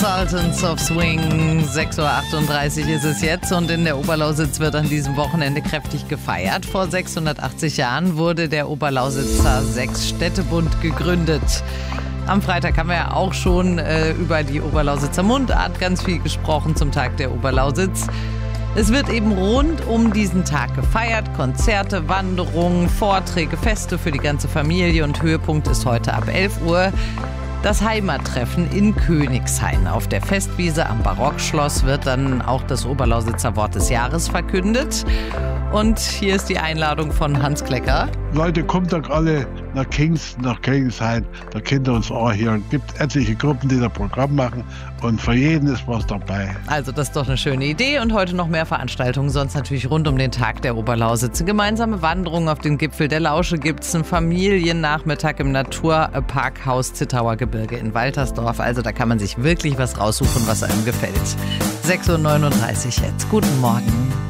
Sultans of Swing. 6:38 Uhr ist es jetzt und in der Oberlausitz wird an diesem Wochenende kräftig gefeiert. Vor 680 Jahren wurde der Oberlausitzer Sechsstädtebund gegründet. Am Freitag haben wir ja auch schon über die Oberlausitzer Mundart ganz viel gesprochen zum Tag der Oberlausitz. Es wird eben rund um diesen Tag gefeiert. Konzerte, Wanderungen, Vorträge, Feste für die ganze Familie und Höhepunkt ist heute ab 11 Uhr das Heimattreffen in Königshain. Auf der Festwiese am Barockschloss wird dann auch das Oberlausitzer Wort des Jahres verkündet. Und hier ist die Einladung von Hans Klecker. Leute, kommt doch alle nach Kingston, nach Königshain. Da kennt ihr uns auch hier. Und gibt etliche Gruppen, die da Programm machen. Und für jeden ist was dabei. Also das ist doch eine schöne Idee. Und heute noch mehr Veranstaltungen. Sonst natürlich rund um den Tag der Oberlausitz. Gemeinsame Wanderung auf den Gipfel der Lausche gibt es. Einen Familiennachmittag im Naturparkhaus Zittauer Gebirge in Waltersdorf. Also da kann man sich wirklich was raussuchen, was einem gefällt. 6:39 Uhr jetzt. Guten Morgen.